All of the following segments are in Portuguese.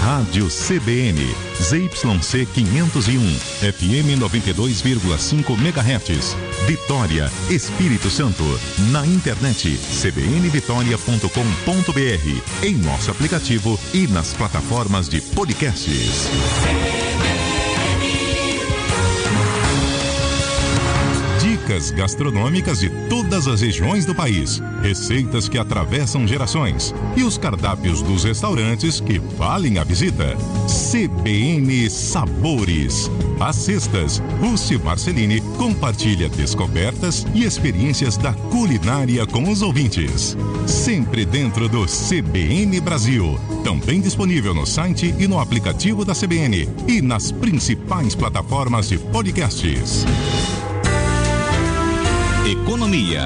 Rádio CBN, ZYC 501, FM 92,5 MHz, Vitória, Espírito Santo. Na internet, cbnvitoria.com.br, em nosso aplicativo e nas plataformas de podcasts. Dicas gastronômicas de todas as regiões do país, receitas que atravessam gerações e os cardápios dos restaurantes que valem a visita. CBN Sabores. Às sextas, Rússi Marcelini compartilha descobertas e experiências da culinária com os ouvintes. Sempre dentro do CBN Brasil. Também disponível no site e no aplicativo da CBN e nas principais plataformas de podcasts. Economia.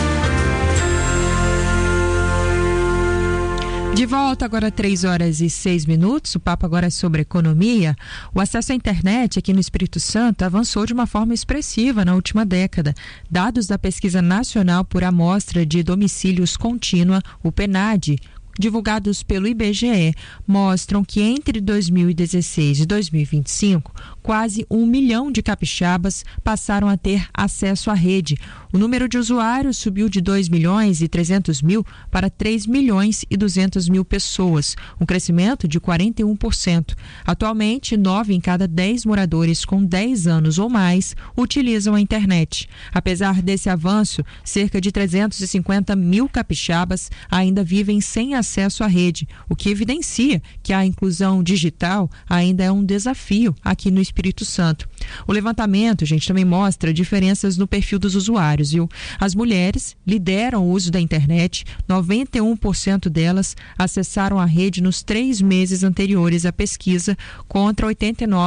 De volta agora 3h06. O papo agora é sobre economia. O acesso à internet aqui no Espírito Santo avançou de uma forma expressiva na última década. Dados da Pesquisa Nacional por Amostra de Domicílios Contínua, o PNAD, divulgados pelo IBGE, mostram que entre 2016 e 2025, quase 1 milhão de capixabas passaram a ter acesso à rede. O número de usuários subiu de 2.300.000 para 3.200.000 pessoas, um crescimento de 41%. Atualmente, 9 em cada 10 moradores com 10 anos ou mais utilizam a internet. Apesar desse avanço, cerca de 350.000 capixabas ainda vivem sem acesso à rede, o que evidencia que a inclusão digital ainda é um desafio aqui no Espírito Santo. O levantamento, gente, também mostra diferenças no perfil dos usuários, viu? As mulheres lideram o uso da internet, 91% delas acessaram a rede nos 3 meses anteriores à pesquisa, contra 89%